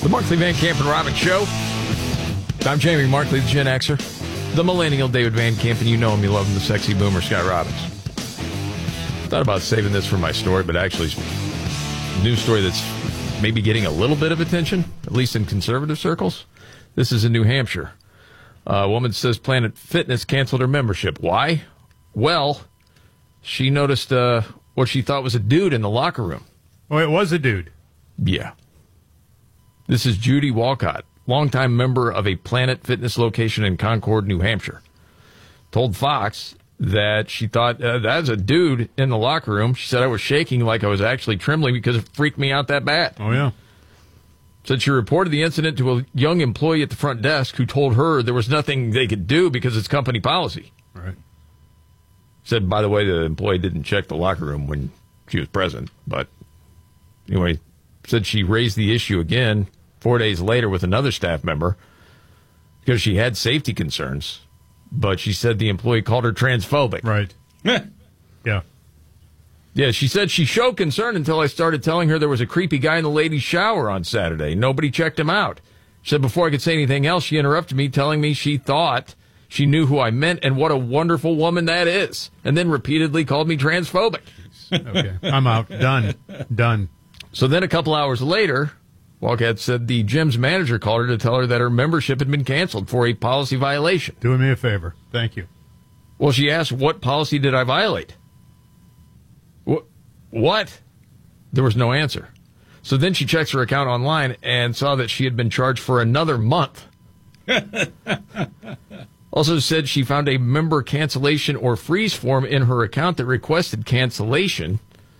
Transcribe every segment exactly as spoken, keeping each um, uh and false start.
The Markley, Van Camp, and Robbins Show. I'm Jamie Markley, the Gen Xer. The millennial David Van Camp, and you know him, you love him, the sexy boomer Scott Robbins. Thought about saving this for my story, but actually, a news story that's maybe getting a little bit of attention, at least in conservative circles. This is in New Hampshire. A woman says Planet Fitness canceled her membership. Why? Well, she noticed uh, what she thought was a dude in the locker room. Oh, it was a dude. Yeah. This is Judy Walcott, longtime member of a Planet Fitness location in Concord, New Hampshire. Told Fox that she thought, uh, that's a dude in the locker room. She said I was shaking like I was actually trembling because it freaked me out that bad. Oh, yeah. Said she reported the incident to a young employee at the front desk who told her there was nothing they could do because it's company policy. Right. Said, by the way, the employee didn't check the locker room when she was present. But anyway, said she raised the issue again four days later with another staff member because she had safety concerns. But she said the employee called her transphobic. Right. Yeah. Yeah, she said she showed concern until I started telling her there was a creepy guy in the ladies' shower on Saturday. Nobody checked him out. She said before I could say anything else, she interrupted me, telling me she thought she knew who I meant and what a wonderful woman that is, and then repeatedly called me transphobic. Okay, I'm out. Done. Done. So then a couple hours later, Walcott said the gym's manager called her to tell her that her membership had been canceled for a policy violation. Doing me a favor. Thank you. Well, she asked, what policy did I violate? What? What? There was no answer. So then she checks her account online and saw that she had been charged for another month. Also said she found a member cancellation or freeze form in her account that requested cancellation.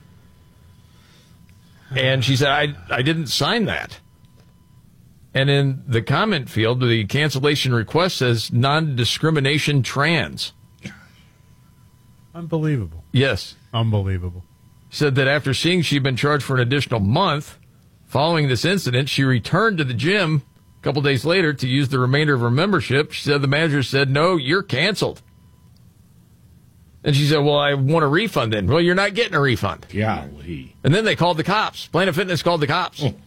And she said, I, I didn't sign that. And in the comment field, the cancellation request says non-discrimination trans. Unbelievable. Yes. Unbelievable. Said that after seeing she'd been charged for an additional month, following this incident, she returned to the gym a couple days later to use the remainder of her membership. She said the manager said, no, you're canceled. And she said, well, I want a refund then. Well, you're not getting a refund. Golly. And then they called the cops. Planet Fitness called the cops. Oh.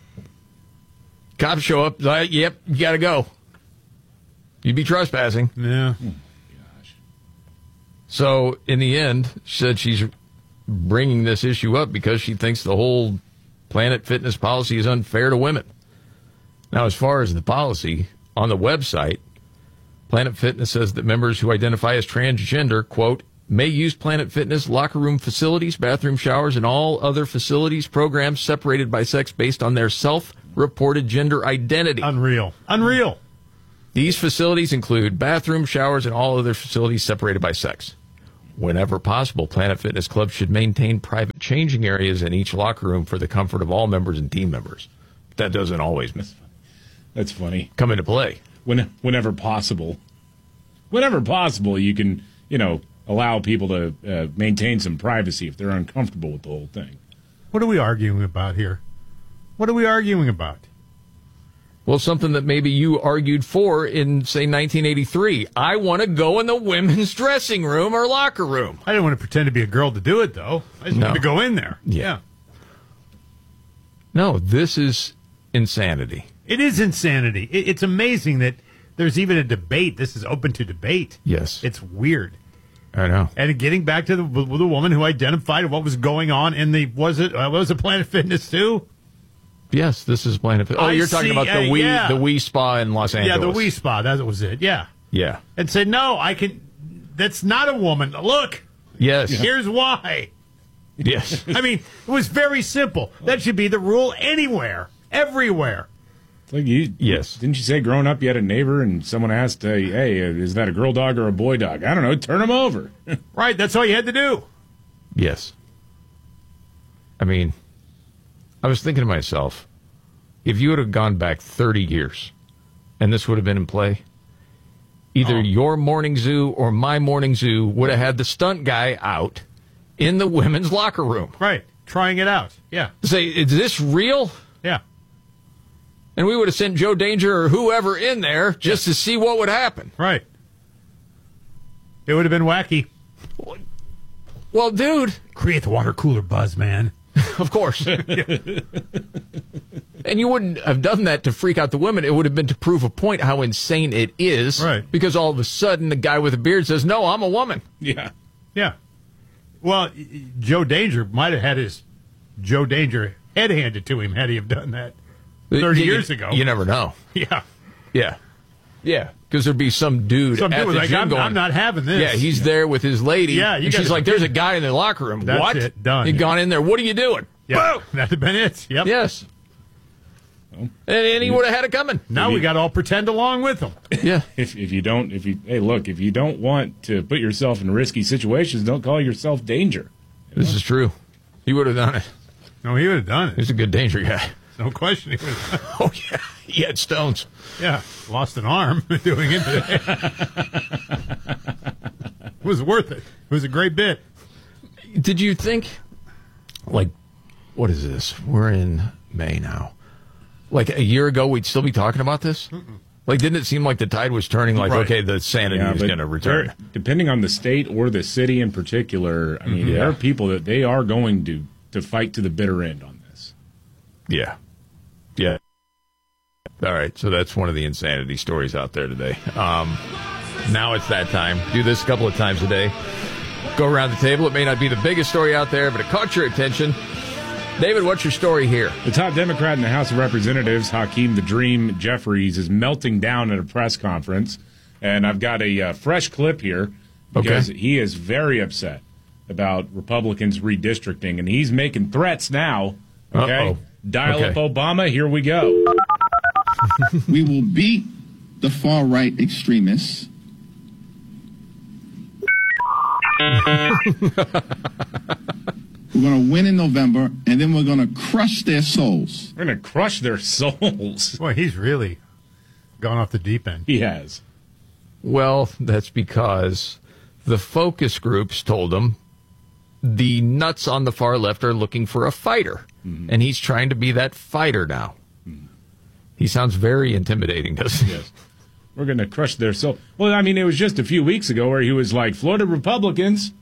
Cops show up. Like, yep, you got to go. You'd be trespassing. Yeah. Oh, gosh. So in the end, she said she's bringing this issue up because she thinks the whole Planet Fitness policy is unfair to women. Now, as far as the policy, on the website, Planet Fitness says that members who identify as transgender, quote, may use Planet Fitness locker room facilities, bathroom showers, and all other facilities, programs separated by sex based on their self-reported gender identity. Unreal. Unreal. These facilities include bathroom showers and all other facilities separated by sex. Whenever possible, Planet Fitness clubs should maintain private changing areas in each locker room for the comfort of all members and team members. That doesn't always That's funny. come into play. When, whenever possible. Whenever possible, you can, you know, allow people to uh, maintain some privacy if they're uncomfortable with the whole thing. What are we arguing about here? What are we arguing about? Well, something that maybe you argued for in, say, nineteen eighty-three. I want to go in the women's dressing room or locker room. I didn't want to pretend to be a girl to do it, though. I just No. wanted to go in there. Yeah. Yeah. No, this is insanity. It is insanity. It, it's amazing that there's even a debate. This is open to debate. Yes. It's weird. I know. And getting back to the, the woman who identified what was going on in the, was it, uh, was it Planet Fitness too? Yes, this is Planet Fitness. Oh, I you're talking see, about the uh, Wii, yeah. the Wii Spa in Los Angeles. Yeah, the Wii Spa. That was it. Yeah. Yeah. And said, no, I can, that's not a woman. Look, Yes. here's why. Yes. I mean, it was very simple. That should be the rule anywhere, everywhere. It's like you, Yes. Didn't you say growing up you had a neighbor and someone asked, uh, hey, uh, is that a girl dog or a boy dog? I don't know. Turn them over. Right, that's all you had to do. Yes. I mean, I was thinking to myself, if you would have gone back thirty years and this would have been in play, either Oh. your morning zoo or my morning zoo would have had the stunt guy out in the women's locker room. Right, trying it out. Yeah, Say, is this real? yeah. And we would have sent Joe Danger or whoever in there just to see what would happen. Right. It would have been wacky. Well, dude, Create the water cooler buzz, man. of course. And And you wouldn't have done that to freak out the women. It would have been to prove a point how insane it is. Right. Because all of a sudden, the guy with a beard says, no, I'm a woman. Yeah. Yeah. Well, Joe Danger might have had his Joe Danger head handed to him had he have done that thirty You- years ago. You never know. Yeah. Yeah. Yeah. Because there'd be some dude Some at dude was the like, gym I'm, going, I'm not having this. yeah, he's there with his lady. Yeah, you and she's gotta- like, there's a guy in the locker room. That's what? it. Done. He'd gone in there. What are you doing? Yeah. Boom! That'd have been it. Yep. Yes. And, and he would have had it coming. Now we got to all pretend along with him. Yeah. If if you don't, if you hey, look, if you don't want to put yourself in risky situations, don't call yourself Danger. This is true. He would have done it. No, he would have done it. He's a good danger guy. No question. He would have done it. Oh, yeah. He had stones. Yeah. Lost an arm doing it today. It was worth it. It was a great bit. Did you think, like, what is this? We're in May now. Like a year ago, we'd still be talking about this? Mm-mm. Like, didn't it seem like the tide was turning? Like, Right. okay, the sanity Yeah, is but going to return. there- Depending on the state or the city in particular, I mean, Mhm. there are Yeah. people that they are going to to fight to the bitter end on this. Yeah. Yeah. All right. So that's one of the insanity stories out there today. Um, now it's that time. Do this a couple of times a day. Go around the table. It may not be the biggest story out there, but it caught your attention. David, what's your story here? The top Democrat in the House of Representatives, Hakeem the Dream Jeffries, is melting down at a press conference. And I've got a uh, fresh clip here because Okay. he is very upset about Republicans redistricting, and he's making threats now. Okay? Uh-oh. Dial Okay. up Obama. Here we go. We will beat the far-right extremists. We're going to win in November, and then we're going to crush their souls. We're going to crush their souls. Boy, he's really gone off the deep end. He has. Well, that's because the focus groups told him the nuts on the far left are looking for a fighter, Mm-hmm. and he's trying to be that fighter now. He sounds very intimidating, doesn't he? Yes. We're going to crush their soul. Well, I mean, it was just a few weeks ago where he was like, Florida Republicans.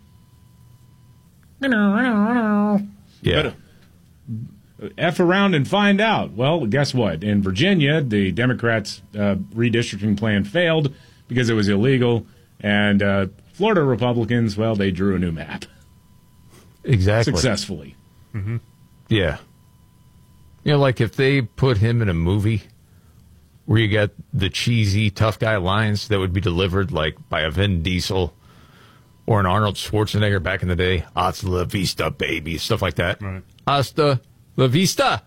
Yeah. But, uh, F around and find out. Well, guess what? In Virginia, the Democrats' uh, redistricting plan failed because it was illegal. And uh, Florida Republicans, well, they drew a new map Exactly. successfully. Yeah. You know, like if they put him in a movie where you got the cheesy tough guy lines that would be delivered like by a Vin Diesel or an Arnold Schwarzenegger back in the day, hasta la vista, baby, stuff like that. Right. Hasta la vista,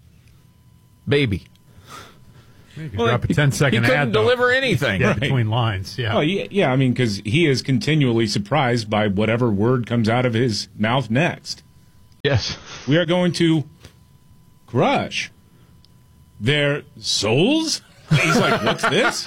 baby. You could Well, drop a He- ten-second he couldn't ad, though. deliver anything. Yeah, Right. between lines. Yeah. Oh, yeah, yeah, I mean, because he is continually surprised by whatever word comes out of his mouth next. Yes. We are going to crush their souls? He's like, what's this?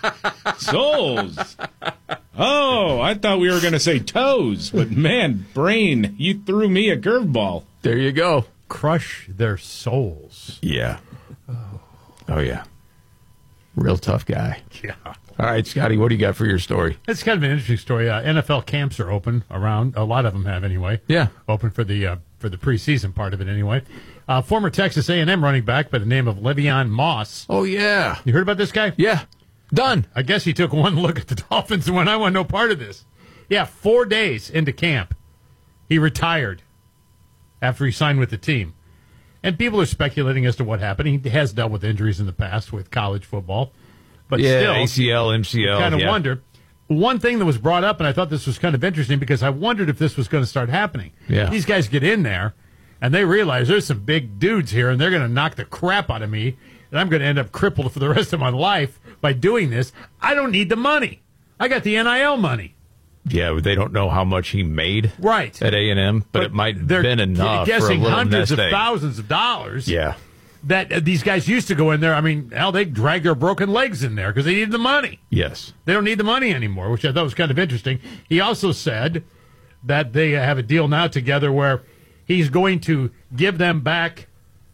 Souls. Oh, I thought we were going to say toes, but man, brain, you threw me a curveball. There you go. Crush their souls. Yeah. Oh, yeah. Real tough guy. Yeah. All right, Scotty, what do you got for your story? It's kind of an interesting story. Uh, N F L camps are open around. A lot of them have anyway. Yeah. Open for the uh, for the preseason part of it anyway. Uh, former Texas A and M running back by the name of Le'Veon Moss. Oh, yeah. You heard about this guy? Yeah. Done. I guess he took one look at the Dolphins and went, I want no part of this. Yeah, four days into camp, he retired after he signed with the team. And people are speculating as to what happened. He has dealt with injuries in the past with college football. But Yeah, still, A C L, M C L. kind of yeah. wonder. One thing that was brought up, and I thought this was kind of interesting because I wondered if this was going to start happening. Yeah. These guys get in there, and they realize there's some big dudes here, and they're going to knock the crap out of me, and I'm going to end up crippled for the rest of my life by doing this. I don't need the money. I got the N I L money. Yeah, but they don't know how much he made Right. at A and M, but, it might have they're been enough guessing for a little hundreds nest of egg. thousands of dollars. Yeah. That uh, these guys used to go in there. I mean, hell, they drag their broken legs in there because they needed the money. Yes. They don't need the money anymore, which I thought was kind of interesting. He also said that they have a deal now together where he's going to give them back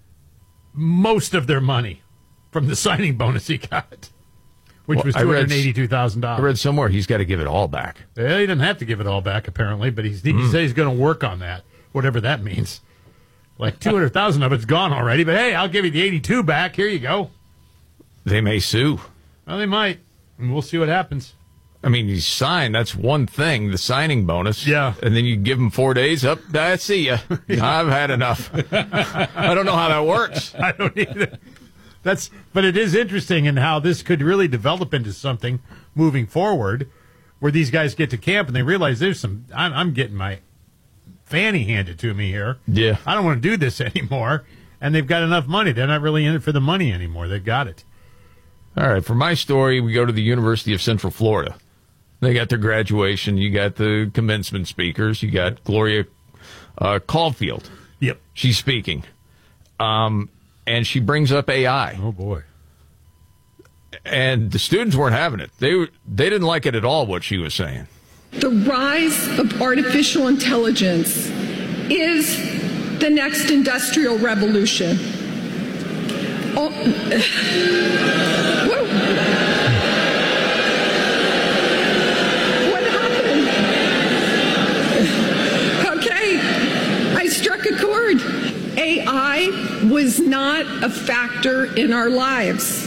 most of their money from the signing bonus he got, which Well, was I two read- hundred eighty-two thousand I dollars. read somewhere he's got to give it all back. Well, he doesn't have to give it all back, apparently, but he's, he Hmm. said he's going to work on that, whatever that means. Like two hundred thousand of it's gone already, but hey, I'll give you the eighty-two back. Here you go. They may sue. Well, they might. And we'll see what happens. I mean, you sign, that's one thing, the signing bonus. Yeah. And then you give them four days, up, I see ya. I've had enough. I don't know how that works. I don't either. That's, but it is interesting in how this could really develop into something moving forward, where these guys get to camp and they realize there's some. I'm, I'm getting my fanny handed to me here. Yeah. I don't want to do this anymore, and they've got enough money. They're not really in it for the money anymore. They've got it. All right, for my story, we go to the University of Central Florida. They got their graduation. You got the commencement speakers. You got Gloria uh, Caulfield. Yep. She's speaking. Um, and she brings up A I. Oh, boy. And the students weren't having it. They they didn't like it at all, what she was saying. The rise of artificial intelligence is the next industrial revolution. Oh, whoa. What happened? Okay, I struck a chord. A I was not a factor in our lives.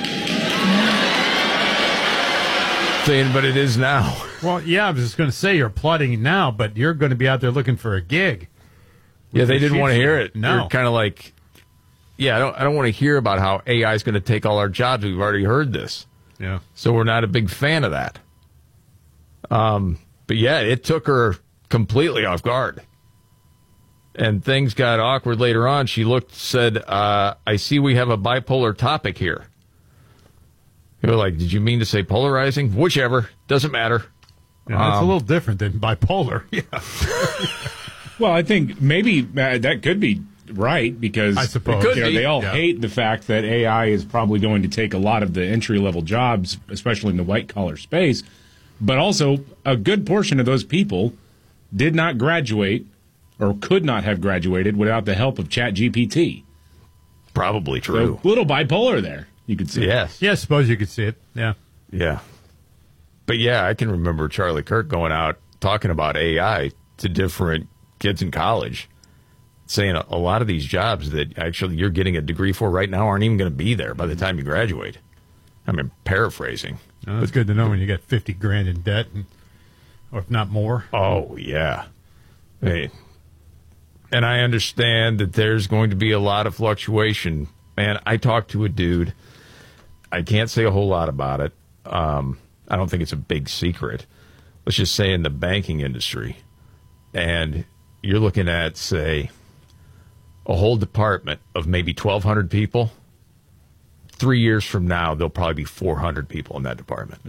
Saying, but it is now. Well, yeah, I was just going to say you're applauding it now, but you're going to be out there looking for a gig. Yeah, they didn't want to hear it. No. They're kind of like, yeah, I don't, I don't want to hear about how A I is going to take all our jobs. We've already heard this. Yeah. So we're not a big fan of that. Um, but yeah, it took her completely off guard. And things got awkward later on. She looked, said, uh, I see we have a bipolar topic here. You were like, did you mean to say polarizing? Whichever. Doesn't matter. Yeah, that's Um, a little different than bipolar. Yeah. Well, I think maybe uh, that could be right because I suppose. you It could know, be. they all Yeah. hate the fact that A I is probably going to take a lot of the entry level jobs, especially in the white collar space. But also, a good portion of those people did not graduate or could not have graduated without the help of Chat G P T. Probably So, true. a little bipolar there, you could see. Yes. Yeah, I suppose you could see it. Yeah. Yeah. But yeah, I can remember Charlie Kirk going out talking about A I to different kids in college, saying a, a lot of these jobs that actually you're getting a degree for right now aren't even going to be there by the time you graduate. I mean, paraphrasing. No, that's good to know when you got fifty grand in debt, and, or if not more. Oh, yeah. Hey. And I understand that there's going to be a lot of fluctuation. Man, I talked to a dude. I can't say a whole lot about it. Um, I don't think it's a big secret. Let's just say in the banking industry. And you're looking at, say, a whole department of maybe twelve hundred people. Three years from now, there'll probably be four hundred people in that department.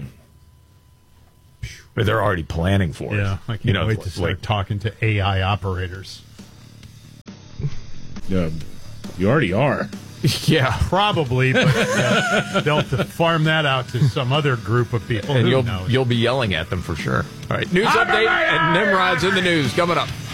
But they're already planning for it. Yeah, I can't You know, wait to start like, talking to A I operators. Uh, you already are. yeah. Probably, but uh, they'll have to farm that out to some other group of people. And Who you'll knows? you'll be yelling at them for sure. All right, news update and Nimrod's in the news coming up.